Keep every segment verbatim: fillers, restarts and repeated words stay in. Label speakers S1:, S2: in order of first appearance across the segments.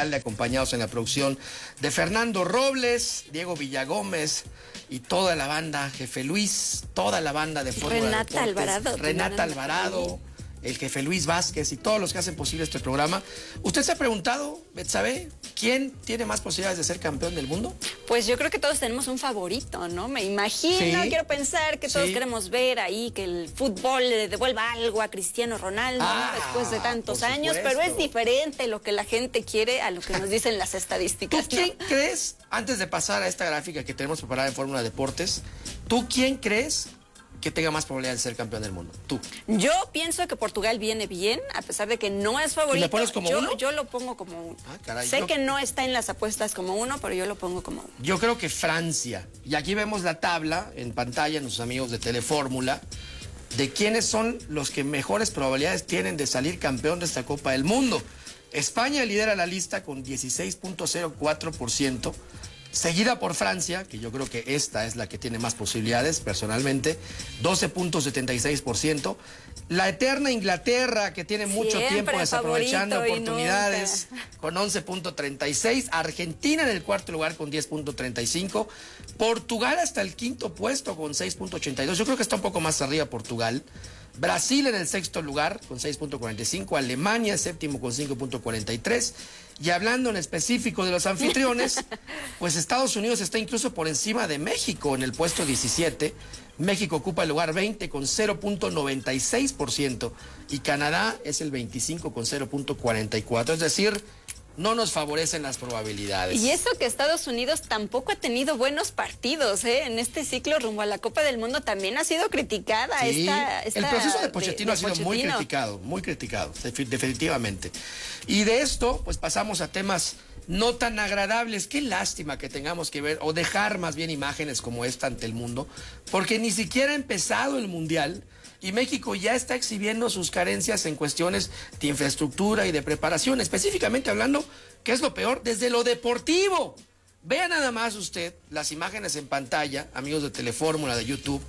S1: Leal, acompañados en la producción de Fernando Robles, Diego Villagómez y toda la banda, Jefe Luis, toda la banda de Fórmula
S2: Renata
S1: Deportes,
S2: Alvarado.
S1: Renata Alvarado, el Jefe Luis Vázquez y todos los que hacen posible este programa. ¿Usted se ha preguntado, Betsabe, quién tiene más posibilidades de ser campeón del mundo?
S2: Pues yo creo que todos tenemos un favorito, ¿no? Me imagino,
S1: Sí.
S2: quiero pensar que todos
S1: Sí.
S2: queremos ver ahí que el fútbol le devuelva algo a Cristiano Ronaldo,
S1: Ah,
S2: ¿no? Después de tantos
S1: por
S2: años,
S1: supuesto.
S2: pero es diferente lo que la gente quiere a lo que nos dicen las estadísticas.
S1: ¿Tú quién crees, antes de pasar a esta gráfica que tenemos preparada en Fórmula Deportes, tú quién crees que tenga más probabilidad de ser campeón del mundo? Tú.
S2: Yo pienso que Portugal viene bien, a pesar de que no es favorito.
S1: ¿Y le pones como
S2: yo,
S1: uno?
S2: yo lo pongo como uno.
S1: Ah, caray,
S2: sé
S1: yo-
S2: que no está en las apuestas como uno, pero yo lo pongo como uno.
S1: Yo creo que Francia. Y aquí vemos la tabla en pantalla, nuestros amigos de Telefórmula, de quiénes son los que mejores probabilidades tienen de salir campeón de esta Copa del Mundo. España lidera la lista con dieciséis punto cero cuatro por ciento, seguida por Francia, que yo creo que esta es la que tiene más posibilidades personalmente, doce punto setenta y seis por ciento. La eterna Inglaterra, que tiene mucho
S2: Siempre
S1: tiempo desaprovechando
S2: favorito y
S1: oportunidades, con once punto treinta y seis. Argentina en el cuarto lugar con diez punto treinta y cinco. Portugal hasta el quinto puesto con seis punto ochenta y dos. Yo creo que está un poco más arriba Portugal. Brasil en el sexto lugar con seis punto cuarenta y cinco. Alemania séptimo con cinco punto cuarenta y tres. Y hablando en específico de los anfitriones, pues Estados Unidos está incluso por encima de México en el puesto diecisiete. México ocupa el lugar veinte con cero punto noventa y seis por ciento y Canadá es el veinticinco con cero punto cuarenta y cuatro. Es decir, no nos favorecen las probabilidades.
S2: Y eso que Estados Unidos tampoco ha tenido buenos partidos, ¿eh? En este ciclo rumbo a la Copa del Mundo también ha sido criticada.
S1: Sí,
S2: esta, esta
S1: el proceso de Pochettino
S2: de-
S1: ha sido
S2: de
S1: muy
S2: Pochettino.
S1: criticado, muy criticado, defi- definitivamente. Y de esto, pues pasamos a temas no tan agradables. Qué lástima que tengamos que ver, o dejar más bien imágenes como esta ante el mundo, porque ni siquiera ha empezado el Mundial y México ya está exhibiendo sus carencias en cuestiones de infraestructura y de preparación, específicamente hablando, ¿qué es lo peor? Desde lo deportivo. Vea nada más usted las imágenes en pantalla, amigos de Telefórmula, de YouTube,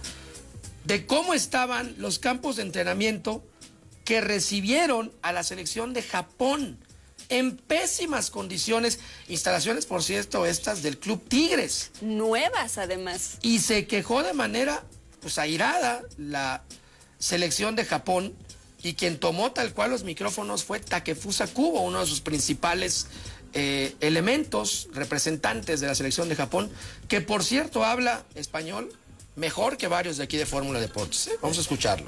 S1: de cómo estaban los campos de entrenamiento que recibieron a la selección de Japón en pésimas condiciones. Instalaciones, por cierto, estas del Club Tigres.
S2: Nuevas, además.
S1: Y se quejó de manera, pues, airada la selección de Japón, y quien tomó tal cual los micrófonos fue Takefusa Kubo, uno de sus principales eh, elementos, representantes de la selección de Japón, que por cierto habla español mejor que varios de aquí de Fórmula Deportes. ¿eh? Vamos a escucharlo.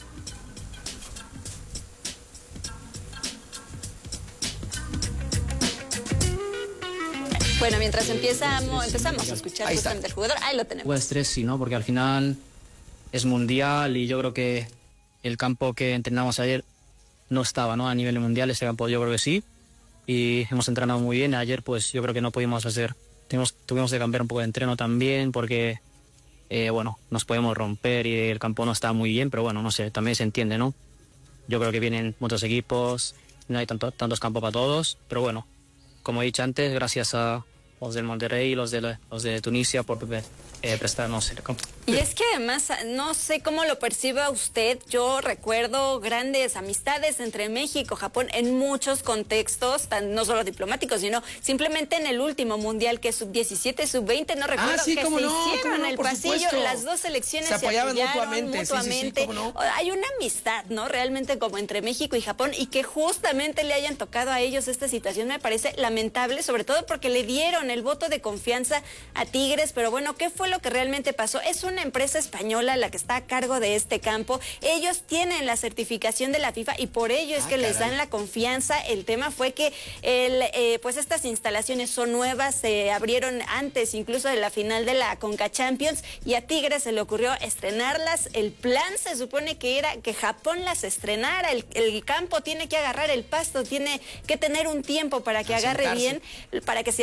S2: Bueno, mientras empezamos, empezamos a escuchar
S1: Ahí está.
S2: justamente al jugador, ahí lo tenemos.
S3: Pues estrés sí, ¿no? Porque al final es mundial y yo creo que el campo que entrenamos ayer no estaba, ¿no? A nivel mundial, este campo yo creo que sí. Y hemos entrenado muy bien. Ayer pues yo creo que no pudimos hacer, tuvimos, tuvimos que cambiar un poco de entreno también porque, eh, bueno, nos podemos romper y el campo no está muy bien, pero bueno, no sé, también se entiende, ¿no? Yo creo que vienen muchos equipos, no hay tanto, tantos campos para todos, pero bueno, como he dicho antes, gracias a los del Monterrey y los de, la- los de Tunisia por eh, prestarnos el campo.
S2: Y es que además, no sé cómo lo perciba usted, yo recuerdo grandes amistades entre México y Japón en muchos contextos, tan, no solo diplomáticos, sino simplemente en el último mundial que es sub diecisiete, sub veinte, no recuerdo
S1: Ah, sí,
S2: que
S1: cómo
S2: se
S1: no,
S2: hicieron
S1: cómo no,
S2: en el
S1: por
S2: pasillo,
S1: supuesto.
S2: las dos selecciones
S1: Se
S2: se
S1: apoyaban
S2: apoyaron
S1: mutuamente, sí, sí, sí,
S2: mutuamente.
S1: cómo no.
S2: Hay una amistad, ¿no? Realmente como entre México y Japón, y que justamente le hayan tocado a ellos esta situación me parece lamentable, sobre todo porque le dieron el voto de confianza a Tigres, pero bueno, ¿qué fue lo que realmente pasó? Es una empresa española la que está a cargo de este campo, ellos tienen la certificación de la FIFA y por ello es
S1: Ah,
S2: que les
S1: caray.
S2: dan la confianza. El tema fue que el, eh, pues estas instalaciones son nuevas, se abrieron antes incluso de la final de la Conca Champions y a Tigres se le ocurrió estrenarlas. El plan se supone que era que Japón las estrenara, el, el campo tiene que agarrar el pasto, tiene que tener un tiempo para que agarre
S1: Asentarse.
S2: bien, para que se asiente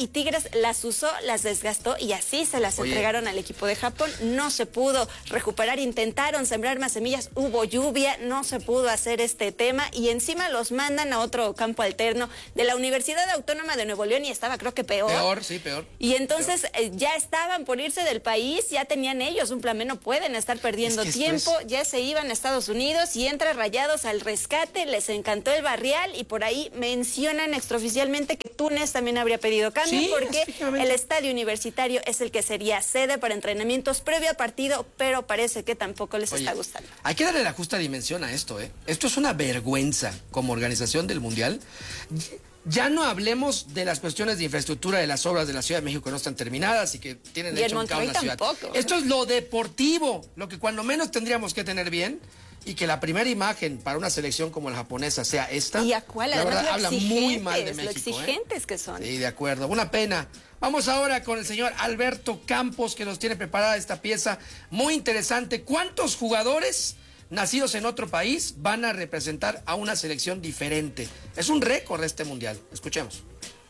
S2: y Tigres las usó, las desgastó y así se las Oye. entregaron al equipo de Japón. No se pudo recuperar, intentaron sembrar más semillas, hubo lluvia, no se pudo hacer este tema y encima los mandan a otro campo alterno de la Universidad Autónoma de Nuevo León y estaba creo que peor.
S1: Peor, sí, peor.
S2: Y entonces
S1: peor.
S2: Eh, ya estaban por irse del país, ya tenían ellos un plan B, no pueden estar perdiendo es que tiempo, es... ya se iban a Estados Unidos y entra Rayados al rescate, les encantó el Barrial y por ahí mencionan extraoficialmente que Túnez también habría pedido cambio
S1: sí,
S2: porque el estadio universitario es el que sería sede para entrenamientos previo a partido, pero parece que tampoco les Oye, está gustando.
S1: Hay que darle la justa dimensión a esto, ¿eh? Esto es una vergüenza como organización del Mundial. Ya no hablemos de las cuestiones de infraestructura de las obras de la Ciudad de México que no están terminadas y que tienen
S2: y
S1: hecho un caos en la ciudad.
S2: Tampoco.
S1: Esto es lo deportivo, lo que cuando menos tendríamos que tener bien. Y que la primera imagen para una selección como la japonesa sea esta.
S2: ¿Y a cuál?
S1: La verdad, habla muy mal de México.
S2: Lo exigentes
S1: ¿eh?
S2: que son.
S1: Sí, de acuerdo. Una pena. Vamos ahora con el señor Alberto Campos, que nos tiene preparada esta pieza muy interesante. ¿Cuántos jugadores nacidos en otro país van a representar a una selección diferente? Es un récord este mundial. Escuchemos.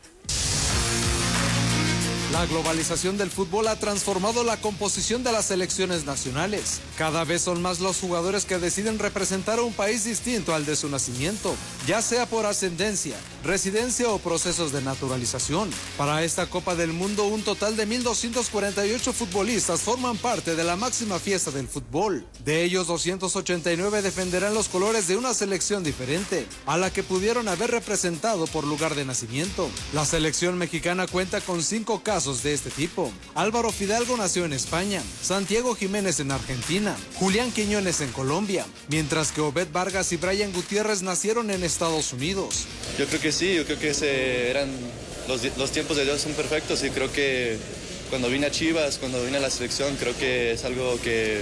S4: La globalización del fútbol ha transformado la composición de las selecciones nacionales. Cada vez son más los jugadores que deciden representar a un país distinto al de su nacimiento, ya sea por ascendencia, residencia o procesos de naturalización. Para esta Copa del Mundo, un total de mil doscientos cuarenta y ocho futbolistas forman parte de la máxima fiesta del fútbol. De ellos, doscientos ochenta y nueve defenderán los colores de una selección diferente, a la que pudieron haber representado por lugar de nacimiento. La selección mexicana cuenta con cinco casos de este tipo. Álvaro Fidalgo nació en España, Santiago Jiménez en Argentina, Julián Quiñones en Colombia, mientras que Obed Vargas y Brian Gutiérrez nacieron en Estados Unidos.
S5: Yo creo que sí, yo creo que ese eran los, los tiempos de Dios son perfectos y creo que cuando vine a Chivas, cuando vine a la selección, creo que es algo que,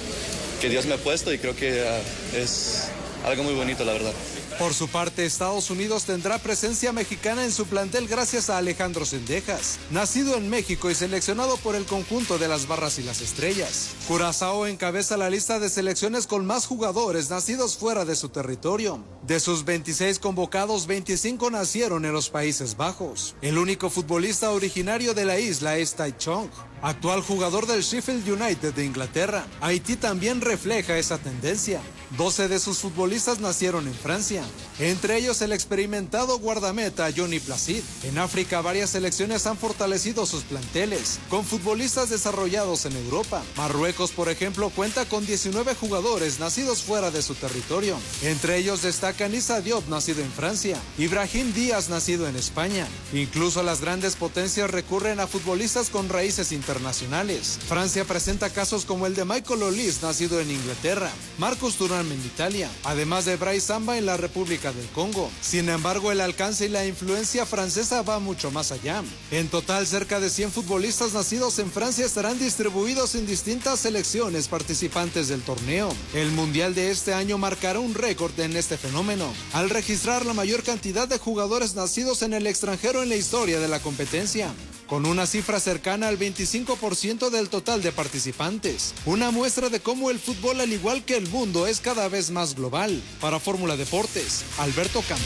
S5: que Dios me ha puesto y creo que uh, es algo muy bonito, la verdad.
S4: Por su parte, Estados Unidos tendrá presencia mexicana en su plantel gracias a Alejandro Cendejas, nacido en México y seleccionado por el conjunto de las Barras y las Estrellas. Curazao encabeza la lista de selecciones con más jugadores nacidos fuera de su territorio. De sus veintiséis convocados, veinticinco nacieron en los Países Bajos. El único futbolista originario de la isla es Tai Chong, actual jugador del Sheffield United de Inglaterra. Haití también refleja esa tendencia. doce de sus futbolistas nacieron en Francia, entre ellos el experimentado guardameta Johnny Placid. En África, varias selecciones han fortalecido sus planteles, con futbolistas desarrollados en Europa. Marruecos, por ejemplo, cuenta con diecinueve jugadores nacidos fuera de su territorio. Entre ellos destacan Issa Diop, nacido en Francia, y Brahim Díaz, nacido en España. Incluso las grandes potencias recurren a futbolistas con raíces internacionales. Francia presenta casos como el de Michael Olise, nacido en Inglaterra, Marcus Thuram en Italia, además de Bryce Samba en la República del Congo. Sin embargo, el alcance y la influencia francesa va mucho más allá. En total, cerca de cien futbolistas nacidos en Francia estarán distribuidos en distintas selecciones participantes del torneo. El Mundial de este año marcará un récord en este fenómeno, al registrar la mayor cantidad de jugadores nacidos en el extranjero en la historia de la competencia, con una cifra cercana al veinticinco por ciento del total de participantes. Una muestra de cómo el fútbol, al igual que el mundo, es cada vez más global. Para Fórmula Deportes, Alberto Campos.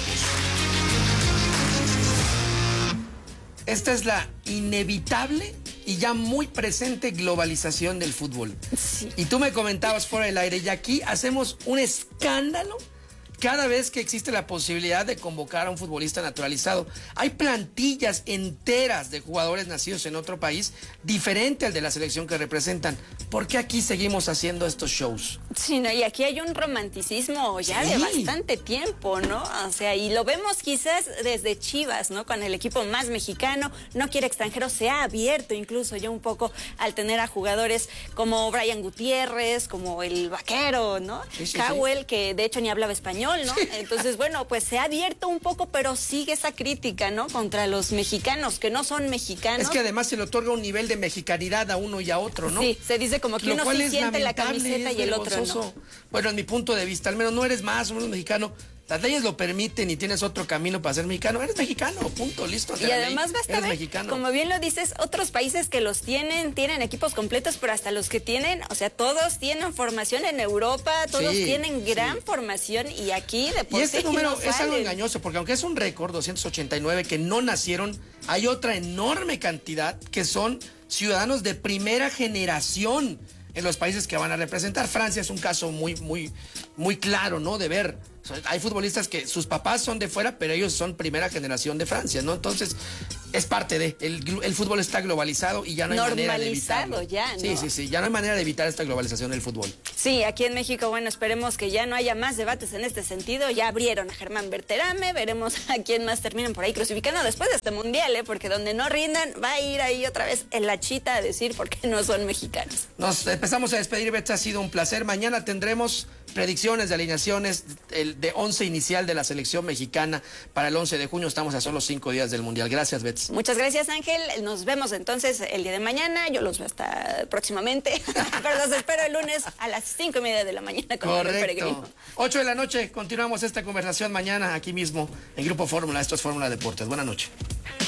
S1: Esta es la inevitable y ya muy presente globalización del fútbol.
S2: Sí.
S1: Y tú me comentabas fuera del aire, y aquí hacemos un escándalo cada vez que existe la posibilidad de convocar a un futbolista naturalizado. Hay plantillas enteras de jugadores nacidos en otro país, diferente al de la selección que representan. ¿Por qué aquí seguimos haciendo estos shows?
S2: Sí, no, y aquí hay un romanticismo ya
S1: sí.
S2: de bastante tiempo, ¿no? O sea, y lo vemos quizás desde Chivas, ¿no? Con el equipo más mexicano, no quiere extranjeros, se ha abierto incluso ya un poco al tener a jugadores como Brian Gutiérrez, como el Vaquero, ¿no?
S1: Sí, sí,
S2: Cowell,
S1: sí.
S2: que de hecho ni hablaba español, ¿no? Entonces, bueno, pues se ha abierto un poco, pero sigue esa crítica, ¿no? Contra los mexicanos, que no son mexicanos.
S1: Es que además se le otorga un nivel de mexicanidad a uno y a otro, ¿no?
S2: Sí, se dice como que
S1: Lo
S2: uno
S1: cual
S2: sí
S1: es
S2: siente la
S1: lamentable,
S2: camiseta
S1: es
S2: y el otro
S1: vergonzoso.
S2: no.
S1: Bueno, en mi punto de vista, al menos no eres más o menos mexicano, las leyes lo permiten y tienes otro camino para ser mexicano, eres mexicano, punto, listo.
S2: Y además basta ver,
S1: mexicano.
S2: Como bien lo dices, otros países que los tienen, tienen equipos completos, pero hasta los que tienen, o sea, todos tienen formación en Europa, todos
S1: Sí,
S2: tienen gran
S1: sí.
S2: formación y aquí de por
S1: Y este
S2: sí
S1: número
S2: no
S1: es algo
S2: salen.
S1: engañoso, porque aunque es un récord, doscientos ochenta y nueve, que no nacieron, hay otra enorme cantidad que son ciudadanos de primera generación en los países que van a representar. Francia es un caso muy, muy, muy claro, ¿no? De ver. O sea, hay futbolistas que sus papás son de fuera, pero ellos son primera generación de Francia, ¿no? Entonces, es parte de. El, el fútbol está globalizado y ya no hay manera de evitarlo.
S2: ya, ¿no?
S1: Sí, sí, sí. Ya no hay manera de evitar esta globalización del fútbol.
S2: Sí, aquí en México, bueno, esperemos que ya no haya más debates en este sentido. Ya abrieron a Germán Berterame, veremos a quién más terminan por ahí crucificando después de este mundial, ¿eh? Porque donde no rindan, va a ir ahí otra vez en la chita a decir por qué no son mexicanos.
S1: Nos empezamos a despedir, Betsy, ha sido un placer. Mañana tendremos predicciones de alineaciones el de once inicial de la selección mexicana para el once de junio. Estamos a solo cinco días del mundial. Gracias, Betsy.
S2: Muchas gracias, Ángel. Nos vemos entonces el día de mañana. Yo los veo hasta próximamente, pero los espero el lunes a las cinco y media de la mañana con Manuel Peregrino.
S1: Correcto. ocho de la noche. Continuamos esta conversación mañana aquí mismo en Grupo Fórmula. Esto es Fórmula Deportes. Buenas noches.